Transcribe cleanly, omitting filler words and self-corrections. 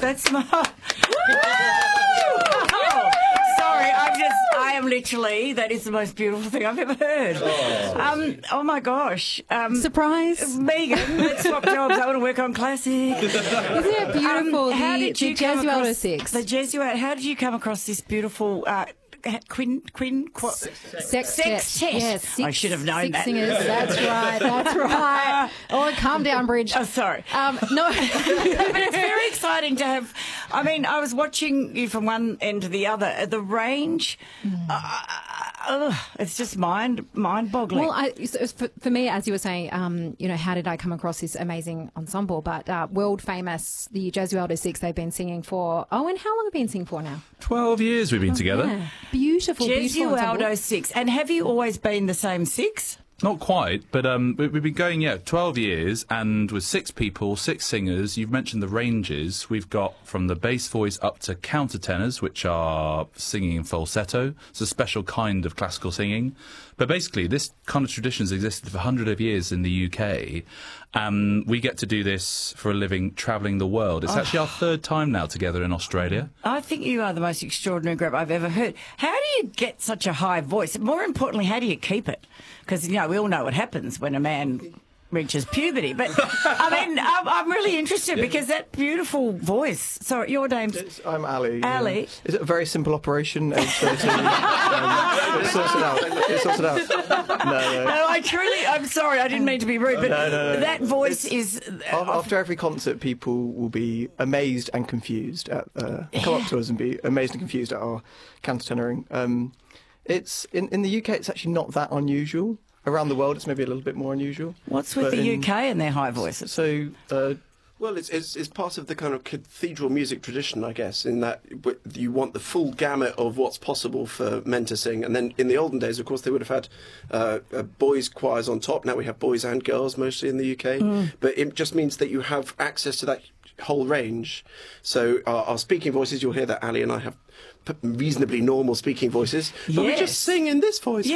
That's my... Sorry, I am literally, that is the most beautiful thing I've ever heard. Oh my gosh. Surprise. Megan, let's swap jobs. I want to work on classic. Isn't it beautiful? How did you come Gesualdo across 6? The Gesualdo, how did you come across this beautiful... Sextet. Yes, I should have known six that. Singers. That's right. Oh, calm down, Bridge. Oh, sorry. No. But it's very exciting to have. I mean, I was watching you from one end to the other. The range, it's just mind-boggling. Well, for me, as you were saying, how did I come across this amazing ensemble? But world famous, the Gesualdo 6, they've been singing for. Oh, and how long have they been singing for now? 12 years we've been together. Yeah. Beautiful Gesualdo 6. And have you always been the same 6? Not quite, but we've been going, 12 years, and with 6 people, 6 singers. You've mentioned the ranges. We've got from the bass voice up to countertenors, which are singing in falsetto. It's a special kind of classical singing. But basically, this kind of tradition has existed for hundreds of years in the UK. We get to do this for a living, travelling the world. It's actually our 3rd time now together in Australia. I think you are the most extraordinary group I've ever heard. How do you get such a high voice? More importantly, how do you keep it? Because, we all know what happens when a man reaches puberty. But, I mean, I'm really interested because that beautiful voice. Sorry, your name's... I'm Ali. Ali. Is it a very simple operation, age 13? It sorts it out. No, I'm sorry, I didn't mean to be rude, but No. that voice is... After every concert, people will be amazed and confused at... come up to us and be amazed and confused at our countertenoring. It's in the UK, it's actually not that unusual. Around the world, it's maybe a little bit more unusual. What's with the UK and their high voices? So... Well, it's part of the kind of cathedral music tradition, I guess, in that you want the full gamut of what's possible for men to sing. And then in the olden days, of course, they would have had boys' choirs on top. Now we have boys and girls mostly in the UK. But it just means that you have access to that whole range. So our speaking voices, you'll hear that Ali and I have reasonably normal speaking voices, but we Yes. just sing in this voice.